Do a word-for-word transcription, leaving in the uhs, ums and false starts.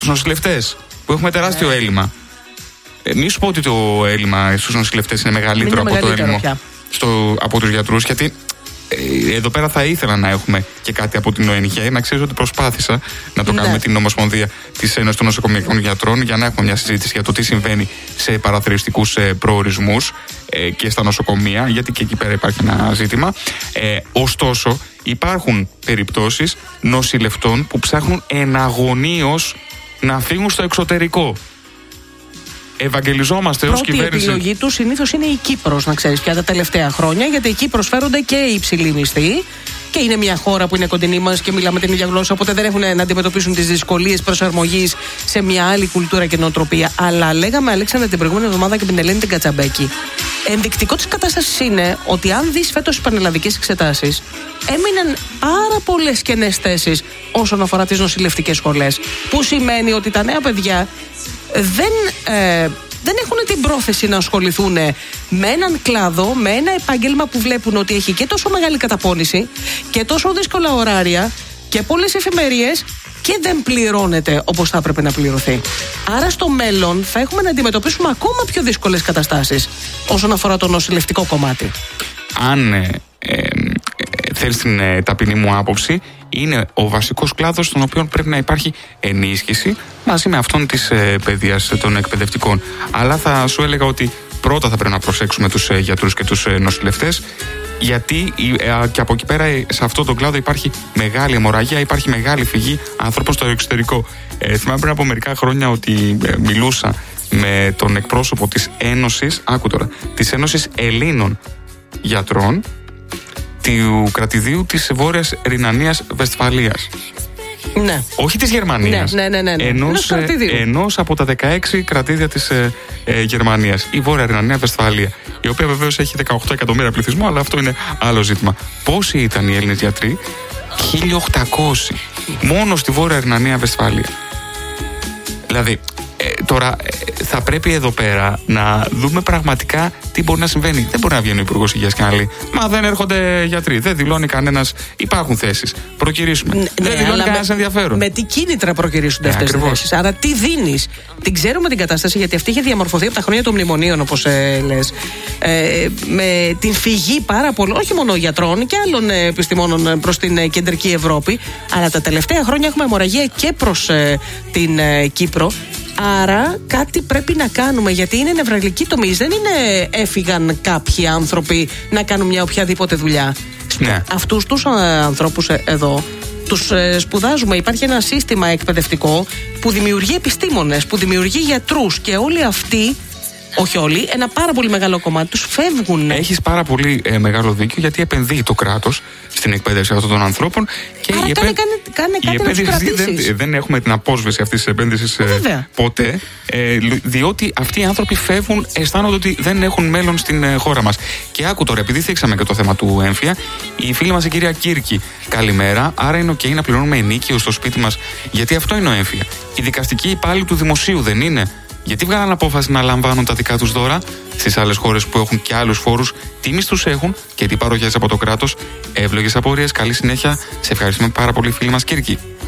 νοσηλευτές που έχουμε τεράστιο ναι. έλλειμμα. Ε, μη σου πω ότι το έλλειμμα στους νοσηλευτές είναι μεγαλύτερο είναι από μεγαλύτερο το έλλειμμα στο, από τους γιατρούς, γιατί ε, εδώ πέρα θα ήθελα να έχουμε και κάτι από την ΟΕΝΓΕ. Να ξέρεις ότι προσπάθησα να το ναι. κάνουμε την Ομοσπονδία της Ένωσης των Νοσοκομιακών Γιατρών για να έχουμε μια συζήτηση για το τι συμβαίνει σε παραθεριστικούς ε, προορισμούς ε, και στα νοσοκομεία, γιατί και εκεί πέρα υπάρχει ένα ζήτημα. Ε, ωστόσο, υπάρχουν περιπτώσεις νοσηλευτών που ψάχνουν εναγωνίως να φύγουν στο εξωτερικό. Ευαγγελιζόμαστε ως κυβέρνηση. Η επιλογή του συνήθως είναι η Κύπρος, να ξέρεις πια τα τελευταία χρόνια, γιατί εκεί προσφέρονται και οι υψηλοί μισθοί και είναι μια χώρα που είναι κοντινή μας και μιλάμε την ίδια γλώσσα, οπότε δεν έχουν να αντιμετωπίσουν τις δυσκολίες προσαρμογής σε μια άλλη κουλτούρα και νοοτροπία. Αλλά λέγαμε, Αλέξανδρα, την προηγούμενη εβδομάδα και με την Ελένη την Κατσαμπέκη, ενδεικτικό της κατάστασης είναι ότι αν δεις φέτος τις πανελλαδικές εξετάσεις, έμειναν πάρα πολλές κενές θέσεις όσον αφορά τις νοσηλευτικές σχολές. Που σημαίνει ότι τα νέα παιδιά δεν, ε, δεν έχουν την πρόθεση να ασχοληθούν με έναν κλάδο, με ένα επάγγελμα που βλέπουν ότι έχει και τόσο μεγάλη καταπώνηση και τόσο δύσκολα ωράρια και πολλές εφημερίες και δεν πληρώνεται όπως θα έπρεπε να πληρωθεί. Άρα στο μέλλον θα έχουμε να αντιμετωπίσουμε ακόμα πιο δύσκολες καταστάσεις όσον αφορά το νοσηλευτικό κομμάτι. Αν ε, ε, ε, θέλεις την ε, ταπεινή μου άποψη, είναι ο βασικός κλάδος στον οποίο πρέπει να υπάρχει ενίσχυση μαζί με αυτόν της ε, παιδείας των εκπαιδευτικών. Αλλά θα σου έλεγα ότι πρώτα θα πρέπει να προσέξουμε τους ε, γιατρούς και τους ε, νοσηλευτές, γιατί ε, και από εκεί πέρα ε, σε αυτό τον κλάδο υπάρχει μεγάλη αιμορραγία, υπάρχει μεγάλη φυγή ανθρώπων στο εξωτερικό. Ε, θυμάμαι πριν από μερικά χρόνια ότι ε, μιλούσα με τον εκπρόσωπο της Ένωσης, άκου τώρα, της Ένωσης Ελλήνων Γιατρών του κρατηδίου της Βόρειας Ρινανίας Βεσφαλίας. Ναι. Όχι της Γερμανίας. Ναι, ναι, ναι, ναι. Ενός, ενός από τα δεκαέξι κρατήδια της ε, ε, Γερμανίας. Η Βόρεια Ρινανία Βεσφαλία. Η οποία βεβαίως έχει δεκαοκτώ εκατομμύρια πληθυσμό, αλλά αυτό είναι άλλο ζήτημα. Πόσοι ήταν οι Έλληνες γιατροί? χίλια οκτακόσιοι. Μόνο στη Βόρεια Ρινανία Βεσφαλία. Δηλαδή, ε, τώρα ε, θα πρέπει εδώ πέρα να δούμε πραγματικά τι μπορεί να συμβαίνει. Δεν μπορεί να βγαίνει ο Υπουργός Υγείας και να λέει «Μα δεν έρχονται γιατροί, δεν δηλώνει κανένας, υπάρχουν θέσεις, προκυρήσουμε». Ναι, δεν δηλώνει κανένας με, ενδιαφέρον. Με τι κίνητρα προκυρήσονται ναι, αυτές τις θέσεις? Άρα τι δίνεις? Την ξέρουμε την κατάσταση, γιατί αυτή είχε διαμορφωθεί από τα χρόνια των μνημονίων, όπως ε, λες. Ε, με την φυγή πάρα πολλών, όχι μόνο γιατρών και άλλων ε, επιστημόνων προς την ε, κεντρική Ευρώπη, αλλά τα τελευταία χρόνια έχουμε αιμορραγία και προς ε, την ε, Κύπρο. Άρα κάτι πρέπει να κάνουμε, γιατί είναι νευραλική τομή. Δεν είναι έφυγαν κάποιοι άνθρωποι να κάνουν μια οποιαδήποτε δουλειά. Ναι. Αυτούς τους ανθρώπους εδώ τους σπουδάζουμε. Υπάρχει ένα σύστημα εκπαιδευτικό που δημιουργεί επιστήμονες, που δημιουργεί γιατρούς, και όλοι αυτοί, όχι όλοι, ένα πάρα πολύ μεγάλο κομμάτι τους φεύγουν. Έχεις πάρα πολύ ε, μεγάλο δίκιο, γιατί επενδύει το κράτος στην εκπαίδευση αυτών των ανθρώπων. Και άρα η κάνε, κάνε, κάνε η κάτι να τους κρατήσεις. Δεν, δεν έχουμε την απόσβεση αυτής της επένδυσης ε, ποτέ, ε, διότι αυτοί οι άνθρωποι φεύγουν, αισθάνονται ότι δεν έχουν μέλλον στην ε, χώρα μας. Και άκου τώρα, επειδή θίξαμε και το θέμα του έμφυα, η φίλη μας η κυρία Κύρκη, καλημέρα. Άρα είναι ok να πληρώνουμε ενίκιο στο σπίτι μας, γιατί αυτό είναι ο έμφυα. Οι δικαστικοί υπάλληλοι του δημοσίου δεν είναι? Γιατί βγάλαν απόφαση να λαμβάνουν τα δικά τους δώρα στις άλλες χώρες που έχουν και άλλους φόρους? Τι μισθούς έχουν και τι παροχές από το κράτος? Εύλογες απορίες, καλή συνέχεια. Σε ευχαριστούμε πάρα πολύ, φίλη μας Κύρκη.